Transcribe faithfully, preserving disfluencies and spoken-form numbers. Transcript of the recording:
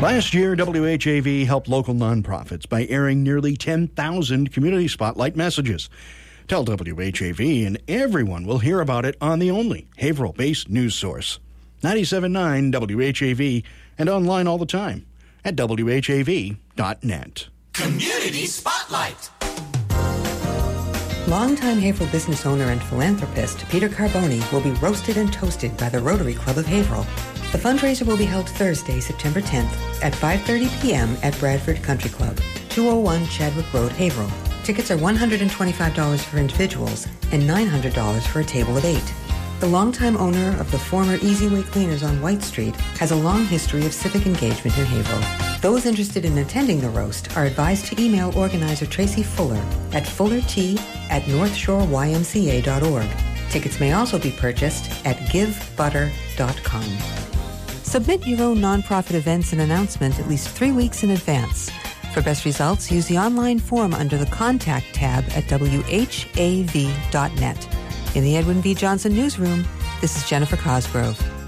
Last year, W H A V helped local nonprofits by airing nearly ten thousand community spotlight messages. Tell W H A V and everyone will hear about it on the only Haverhill-based news source. ninety-seven point nine W H A V and online all the time at W H A V dot net. Community Spotlight. Longtime Haverhill business owner and philanthropist Peter Carboni will be roasted and toasted by the Rotary Club of Haverhill. The fundraiser will be held Thursday, September tenth at five thirty p.m. at Bradford Country Club, two oh one Chadwick Road, Haverhill. Tickets are one hundred twenty-five dollars for individuals and nine hundred dollars for a table of eight. The longtime owner of the former Easy Way Cleaners on White Street has a long history of civic engagement in Haverhill. Those interested in attending the roast are advised to email organizer Tracy Fuller at fullert at north shore y m c a dot org. Tickets may also be purchased at give butter dot com. Submit your own nonprofit events and announcement at least three weeks in advance. For best results, use the online form under the Contact tab at W H A V dot net. In the Edwin V. Johnson Newsroom, this is Jennifer Cosgrove.